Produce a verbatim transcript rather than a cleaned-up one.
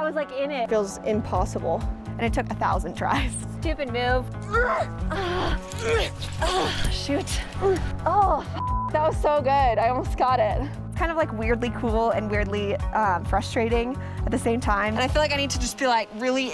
was like in it. It feels impossible. And it took a thousand tries. Stupid move. Shoot. Oh, that was so good. I almost got it. It's kind of like weirdly cool and weirdly um, frustrating at the same time. And I feel like I need to just be like really